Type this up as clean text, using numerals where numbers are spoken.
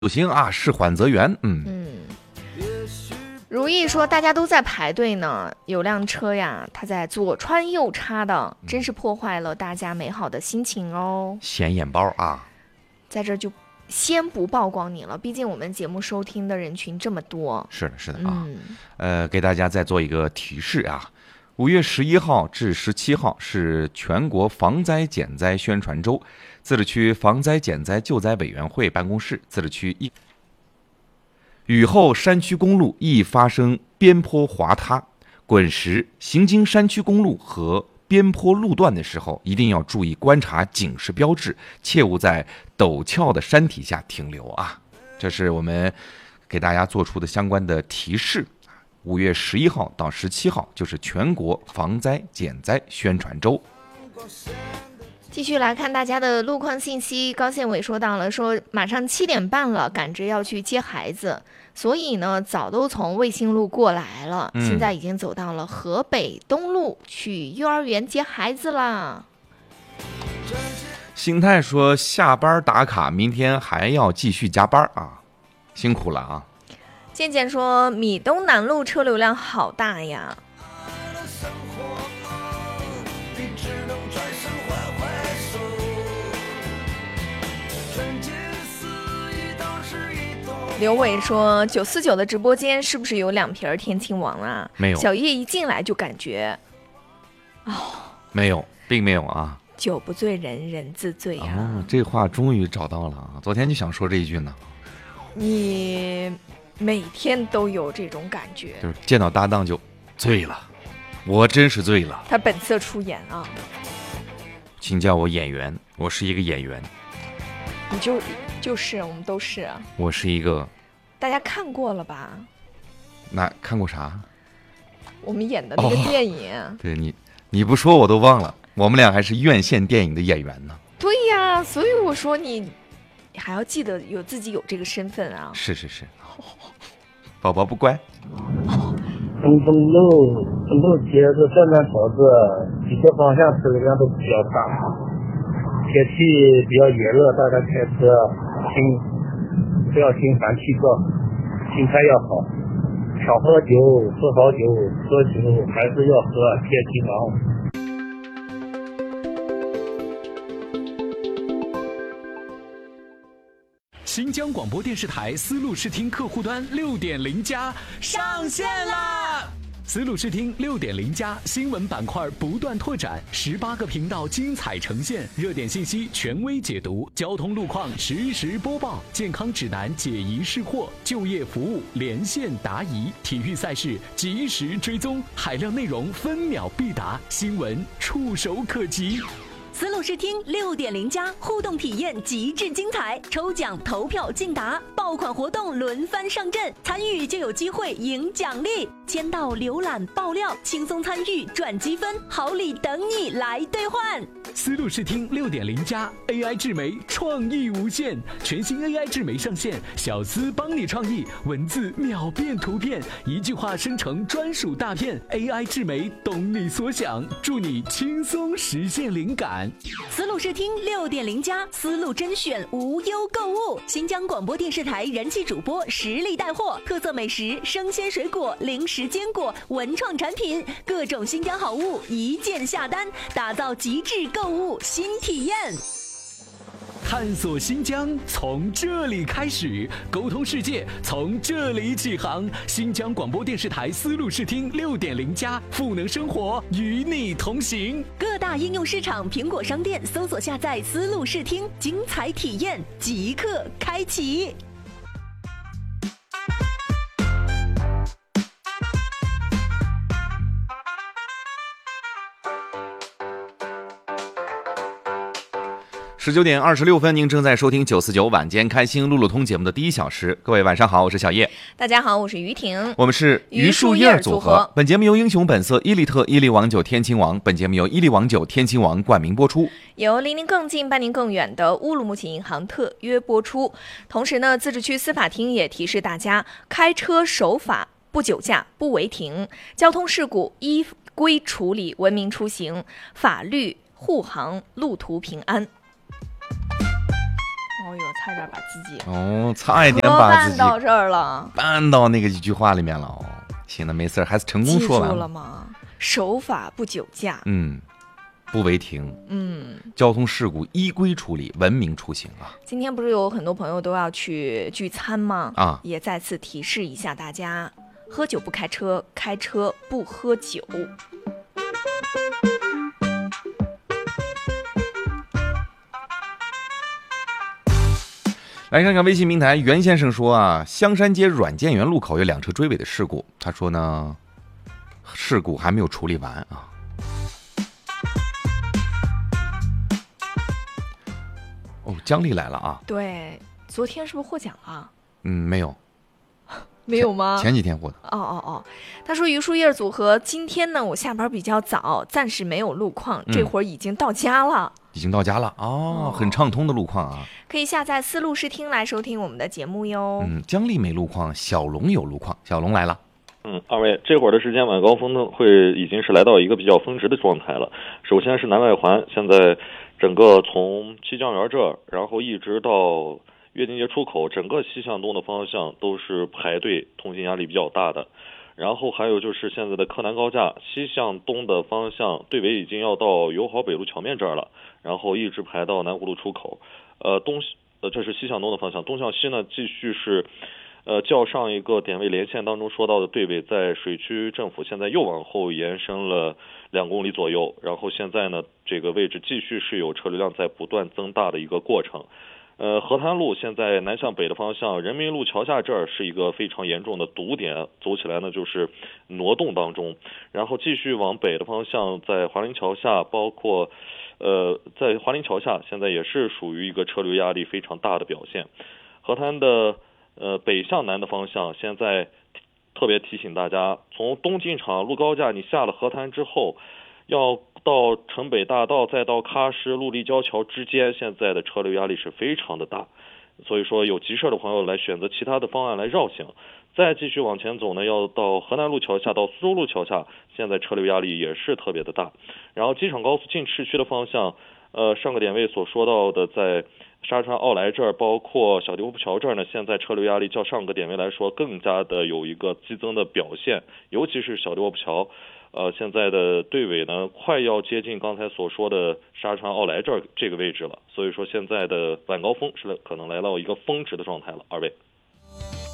行啊，事缓则圆。 如意说大家都在排队呢，有辆车呀，它在左穿右插的，真是破坏了大家美好的心情哦。 显眼包啊， 在这就先不曝光你了，毕竟我们节目收听的人群这么多。 是的啊。给大家再做一个提示啊，5月11号至17号是全国防灾减灾宣传周，自治区防灾减灾救灾委员会办公室自治区雨后山区公路易发生边坡滑塌、滚石，行经山区公路和边坡路段的时候，一定要注意观察警示标志，切勿在陡峭的山体下停留啊！这是我们给大家做出的相关的提示。5月11号到17号就是全国防灾减灾宣传周。 继续来看大家的路况信息，高县委说到了，说马上7点半了，赶着要去接孩子，所以呢早都从卫星路过来了，现在已经走到了河北东路去幼儿园接孩子啦。 邢太说下班打卡，明天还要继续加班啊，辛苦了啊。 健健说米东南路车流量好大呀。刘伟说949的直播间是不是有2瓶天亲王啊？ 没有， 小叶一进来就感觉没有，并没有啊。 酒不醉人人自醉啊。 这话终于找到了啊！昨天就想说这一句呢。 你每天都有这种感觉， 就是见到搭档就醉了，我真是醉了。 他本色出演啊。 请叫我演员，我是一个演员。 你就是我们都是啊。 我是一个。 大家看过了吧？ 那看过啥？ 我们演的那个电影。 对你不说我都忘了，我们俩还是院线电影的演员呢。 对呀，所以我说你还要记得自己有这个身份啊。 是，宝宝不乖。 东路街的这面条子几个方向车流量都比较大，天气比较炎热，大家开车不要心烦气躁，心态要好，少喝酒，多少酒，喝酒还是要喝天气房。 新疆广播电视台丝路视听客户端6.0加上线啦！丝路视听6.0加新闻板块不断拓展，18个频道精彩呈现，热点信息权威解读，交通路况实时播报，健康指南解疑释惑，就业服务连线答疑，体育赛事及时追踪，海量内容分秒必达，新闻触手可及。 丝路视听6.0加互动体验极致精彩，抽奖投票竞答，爆款活动轮番上阵，参与就有机会赢奖励，签到浏览爆料，轻松参与赚积分，好礼等你来兑换。 丝路视听6.0加 AI 智媒创意无限，全新 AI 智媒上线，小丝帮你创意，文字秒变图片，一句话生成专属大片， AI 智媒懂你所想，助你轻松实现灵感。 丝路视听6.0加丝路甄选无忧购物，新疆广播电视台人气主播实力带货，特色美食、生鲜水果、零食坚果、文创产品，各种新疆好物一键下单，打造极致购物新体验。 探索新疆从这里开始，沟通世界从这里起航。新疆广播电视台丝路视听6.0加赋能生活，与你同行。 各大应用市场、苹果商店搜索下载丝路视听，精彩体验即刻开启。 19点26分，您正在收听949晚间开心路路通节目的第1小时。各位晚上好，我是小叶。 大家好，我是于婷。 我们是榆树叶组合。本节目由英雄本色、伊利特、伊利王酒天亲王，本节目由伊利王酒天亲王冠名播出， 由离您更近伴您更远的乌鲁木齐银行特约播出。同时呢，自治区司法厅也提示大家，开车守法，不酒驾，不违停，交通事故依规处理，文明出行，法律护航，路途平安。 呦，差点把自己差一点把自己绊到这儿了， 绊到那个一句话里面了哦。行了，没事，还是成功说完记住了吗？守法不酒驾， 不违停，交通事故依规处理，文明出行啊。 今天不是有很多朋友都要去聚餐吗？也再次提示一下大家，喝酒不开车，开车不喝酒。 来看看微信平台，袁先生说啊，香山街软件园路口有2车追尾的事故，他说呢，事故还没有处理完啊。姜丽来了啊！ 对，昨天是不是获奖了？ 没有， 没有吗？ 前几天获的。 他说榆树叶组合今天呢，我下班比较早，暂时没有路况，这会儿已经到家了。 已经到家了很畅通的路况啊！ 可以下载思路视听来收听我们的节目哟。 姜丽没路况，小龙有路况，小龙来了。 二位，这会儿的时间晚高峰呢，已经是来到一个比较峰值的状态了。首先是南外环，现在整个从七江园这儿，然后一直到约定街出口，整个西向东的方向都是排队，通行压力比较大的。然后还有就是现在的柯南高架西向东的方向，队尾已经要到友好北路桥面这儿了，然后一直排到南湖路出口。这是西向东的方向，东向西呢继续是。较上一个点位连线当中说到的队尾在水区政府，现在又往后延伸了2公里左右，然后现在呢这个位置继续是有车流量在不断增大的一个过程。河滩路现在南向北的方向，人民路桥下这儿是一个非常严重的堵点，走起来呢就是挪动当中，然后继续往北的方向，在华林桥下，包括在华林桥下现在也是属于一个车流压力非常大的表现。河滩的北向南的方向，现在特别提醒大家，从东进场路高架你下了河滩之后，要到城北大道再到喀什陆立交桥之间，现在的车流压力是非常的大，所以说有急事的朋友来选择其他的方案来绕行。再继续往前走呢，要到河南路桥下到苏州路桥下，现在车流压力也是特别的大。然后机场高速进市区的方向，上个点位所说到的在沙川奥莱这儿，包括小丢浦桥这儿呢，现在车流压力较上个点位来说更加的有一个激增的表现，尤其是小丢浦桥，现在的队尾呢快要接近刚才所说的沙川奥莱这儿这个位置了，所以说现在的晚高峰是可能来到一个峰值的状态了。二位。